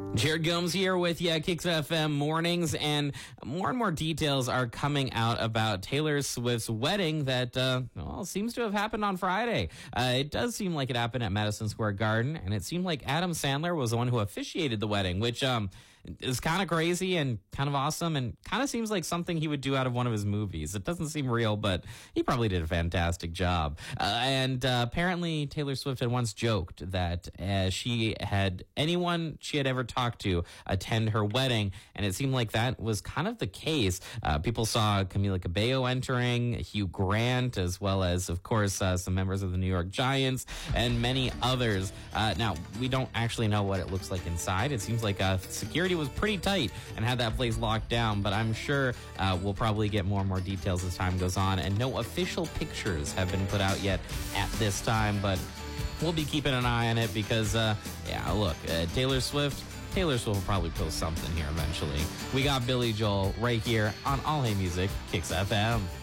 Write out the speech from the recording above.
Jared Gomes here with you, Kicks FM Mornings, and more details are coming out about Taylor Swift's wedding that, seems to have happened on Friday. It does seem like it happened at Madison Square Garden, and it seemed like Adam Sandler was the one who officiated the wedding, which, is kind of crazy and kind of awesome and kind of seems like something he would do out of one of his movies. It doesn't seem real, but he probably did a fantastic job. Apparently Taylor Swift had once joked that she had anyone she had ever talked to attend her wedding, and it seemed like that was kind of the case. People saw Camila Cabello entering, Hugh Grant, as well as, of course, some members of the New York Giants and many others. Now, we don't actually know what it looks like inside. It seems like security was pretty tight and had that place locked down, but I'm sure we'll probably get more and more details as time goes on, and no official pictures have been put out yet at this time, but we'll be keeping an eye on it because, Taylor Swift will probably post something here eventually. We got Billy Joel right here on All Hey Music, Kicks FM.